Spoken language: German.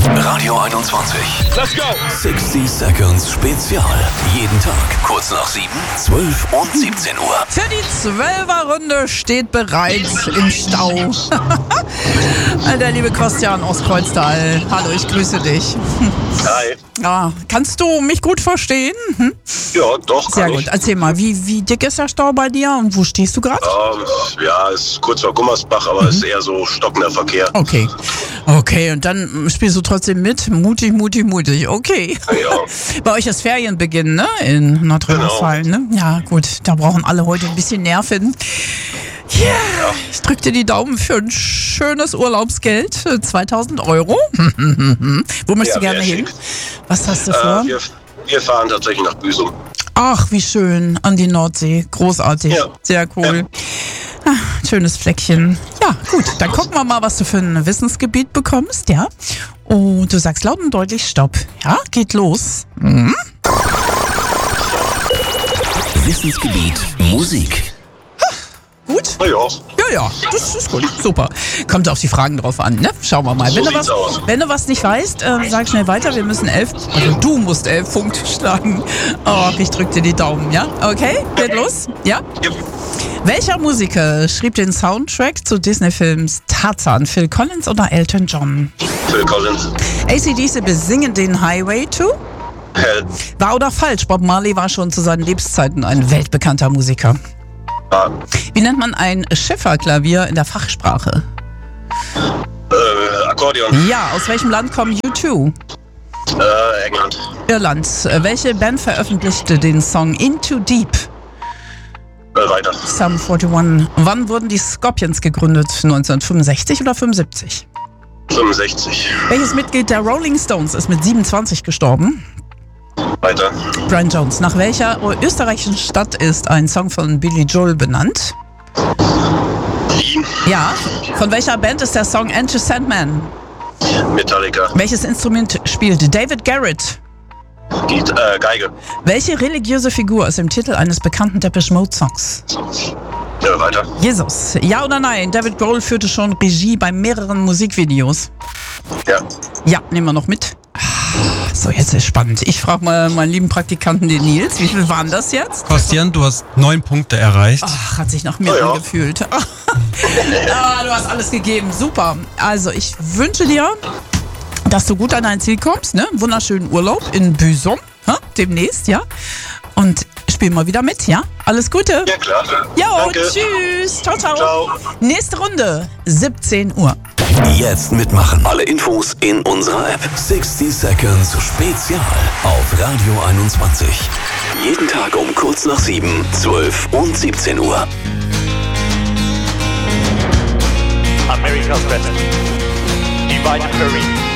Radio 21. Let's go! 60 Seconds Spezial. Jeden Tag kurz nach 7, 12 und 17 Uhr. Für die 12er-Runde steht bereits im Stau der liebe Christian aus Kreuztal. Hallo, ich grüße dich. Hi. Ja, kannst du mich gut verstehen? Ja, doch. Sehr kann gut. ich. Erzähl mal, wie dick ist der Stau bei dir und wo stehst du gerade? Ja, ist kurz vor Gummersbach, aber ist eher so stockender Verkehr. Okay, und dann spielst du trotzdem mit? Mutig. Okay. Ja. Bei euch ist Ferienbeginn, ne? In Nordrhein-Westfalen, ne? Ja, gut, da brauchen alle heute ein bisschen Nerven. Yeah. Ich drück dir die Daumen für ein schönes Urlaubsgeld, 2.000 Euro. Wo möchtest du gerne hin? Schick. Was hast du vor? Wir fahren tatsächlich nach Büsum. Ach, wie schön, an die Nordsee. Großartig, Ja. sehr cool. Schönes Fleckchen. Ja, gut, dann gucken wir mal, was du für ein Wissensgebiet bekommst, ja? Und du sagst laut und deutlich Stopp. Ja, geht los. Wissensgebiet Musik. Gut? Na ja. Ja, das ist gut. Super. Kommt auf die Fragen drauf an, ne? Schauen wir mal. So sieht's aus. Wenn du was nicht weißt, sag schnell weiter. Wir müssen du musst 11 Punkte schlagen. Oh, ich drück dir die Daumen, ja? Okay, geht los? Ja? Jupp. Welcher Musiker schrieb den Soundtrack zu Disney-Films Tarzan? Phil Collins oder Elton John? Phil Collins. AC/DC besingen den Highway to? Hell. Wahr oder falsch? Bob Marley war schon zu seinen Lebzeiten ein weltbekannter Musiker. Ja. Wie nennt man ein Schifferklavier in der Fachsprache? Akkordeon. Ja, aus welchem Land kommen U2? England. Irland. Welche Band veröffentlichte den Song Into Deep? Weiter. Sum 41. Wann wurden die Scorpions gegründet? 1965 oder 75? 65. Welches Mitglied der Rolling Stones ist mit 27 gestorben? Weiter. Brian Jones. Nach welcher österreichischen Stadt ist ein Song von Billy Joel benannt? Wien. Ja. Von welcher Band ist der Song Enter Sandman? Metallica. Welches Instrument spielt David Garrett? Geige. Welche religiöse Figur ist im Titel eines bekannten Depeche Mode Songs? Ja, weiter. Jesus. Ja oder nein? David Grohl führte schon Regie bei mehreren Musikvideos. Ja. Ja, nehmen wir noch mit. So, jetzt ist spannend. Ich frage mal meinen lieben Praktikanten, den Nils. Wie viel waren das jetzt? Christian, du hast 9 Punkte erreicht. Ach, hat sich nach mir Ja. angefühlt. Du hast alles gegeben. Super. Also, ich wünsche dir, dass du gut an dein Ziel kommst. Ne? Wunderschönen Urlaub in Büsum. Demnächst, ja. Und spiel mal wieder mit, ja? Alles Gute. Ja, klar. Jo, Danke. tschüss. Ciao. Ciao. Nächste Runde, 17 Uhr. Jetzt mitmachen. Alle Infos in unserer App. 60 Seconds Spezial auf Radio 21. Jeden Tag um kurz nach 7, 12 und 17 Uhr. America's best. Divine Curry.